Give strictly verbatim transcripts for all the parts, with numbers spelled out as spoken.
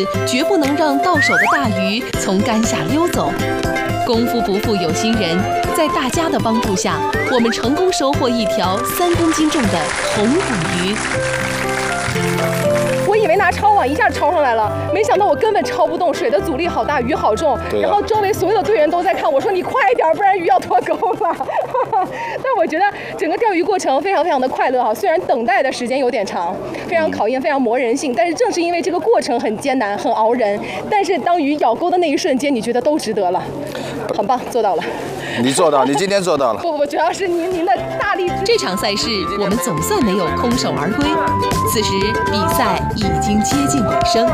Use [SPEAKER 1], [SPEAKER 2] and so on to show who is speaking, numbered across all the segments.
[SPEAKER 1] 绝不能让到手的大鱼从竿下溜走。功夫不负有心人，在大家的帮助下，我们成功收获一条三公斤重的红骨鱼。
[SPEAKER 2] 我以为拿抄网一下抄上来了，没想到我根本抄不动，水的阻力好大，鱼好重。然后周围所有的队员都在看我说：“你快一点，不然鱼要脱钩了。”但我觉得整个钓鱼过程非常非常的快乐哈，虽然等待的时间有点长，非常考验，非常磨人性，但是正是因为这个过程很艰难、很熬人，但是当鱼咬钩的那一瞬间，你觉得都值得了，很棒，做到了。
[SPEAKER 3] 你做到，你今天做到了。
[SPEAKER 2] 不不，主要是您您的大力支持。
[SPEAKER 1] 这场赛事我们总算没有空手而归，此时比赛已经接近尾声。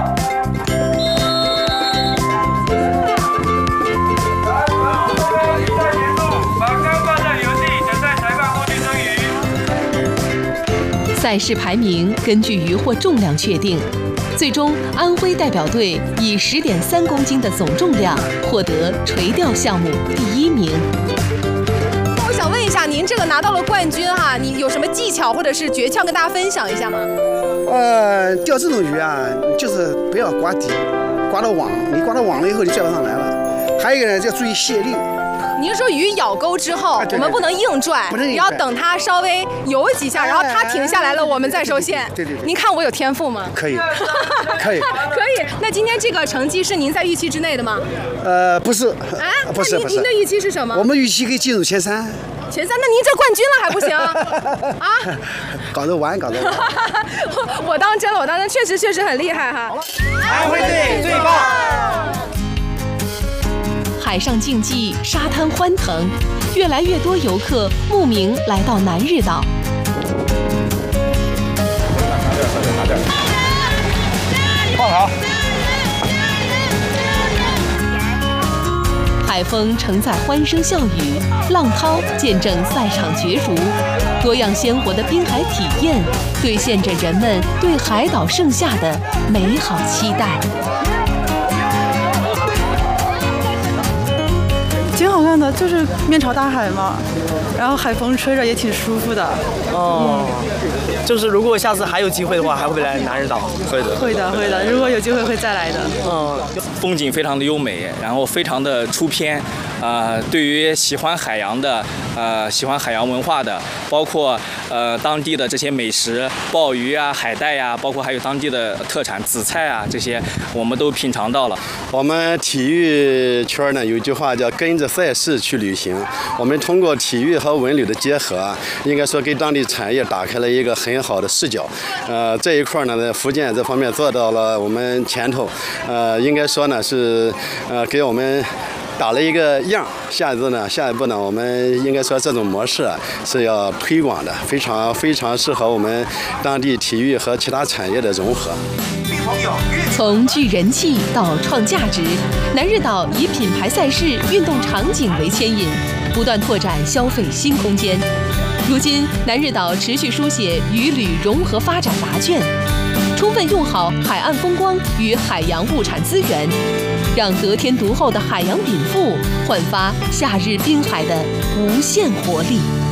[SPEAKER 1] 赛事排名根据渔获重量确定，最终安徽代表队以十点三公斤的总重量获得垂钓项目第一名。
[SPEAKER 2] 我想问一下，您这个拿到了冠军哈，你有什么技巧或者是诀窍跟大家分享一下吗？
[SPEAKER 4] 呃，钓这种鱼啊，就是不要刮底，刮到网，你刮到网了以后就钓不上来了。还有一个呢，要注意卸力。
[SPEAKER 2] 您是说鱼咬钩之后，啊、对对对我们不能硬拽，
[SPEAKER 4] 不能硬拽，
[SPEAKER 2] 要等它稍微游几下，然后它停下来了，我们再收线。
[SPEAKER 4] 对对对。
[SPEAKER 2] 您看我有天赋吗？
[SPEAKER 4] 可以，可以，
[SPEAKER 2] 可以。那今天这个成绩是您在预期之内的吗？
[SPEAKER 4] 呃，不是。
[SPEAKER 2] 啊？
[SPEAKER 4] 不是不是。
[SPEAKER 2] 您的预期是什么？
[SPEAKER 4] 我们预期可以进入前三。
[SPEAKER 2] 前三？那您这冠军了还不行？啊？
[SPEAKER 4] 搞得完，搞得完。
[SPEAKER 2] 我当真了，我当真，确实确实很厉害哈。
[SPEAKER 5] 安徽队最棒。
[SPEAKER 1] 海上竞技，沙滩欢腾，越来越多游客慕名来到南日岛。
[SPEAKER 3] 拿点，放好。
[SPEAKER 1] 海风承载欢声笑语，浪涛见证赛场角逐，多样鲜活的滨海体验，兑现着人们对海岛盛夏的美好期待。
[SPEAKER 6] 挺好看的，就是面朝大海嘛，然后海风吹着也挺舒服的。
[SPEAKER 5] 哦，嗯、就是如果下次还有机会的话，还会不会来南日岛？
[SPEAKER 7] 会的，
[SPEAKER 6] 会的，会的。如果有机会会再来的。
[SPEAKER 5] 嗯，
[SPEAKER 7] 风景非常的优美，然后非常的出片。呃，对于喜欢海洋的，呃，喜欢海洋文化的，包括呃当地的这些美食，鲍鱼啊、海带呀、啊，包括还有当地的特产紫菜啊，这些我们都品尝到了。
[SPEAKER 8] 我们体育圈呢有一句话叫跟着赛事去旅行，我们通过体育和文旅的结合，应该说给当地产业打开了一个很好的视角。呃，这一块呢，在福建这方面做到了我们前头，呃，应该说呢是呃给我们打了一个样，下一次呢，下一步呢，我们应该说这种模式是要推广的，非常非常适合我们当地体育和其他产业的融合。
[SPEAKER 1] 从聚人气到创价值，南日岛以品牌赛事、运动场景为牵引，不断拓展消费新空间。如今，南日岛持续书写渔旅融合发展答卷，充分用好海岸风光与海洋物产资源，让得天独厚的海洋禀赋焕发夏日滨海的无限活力。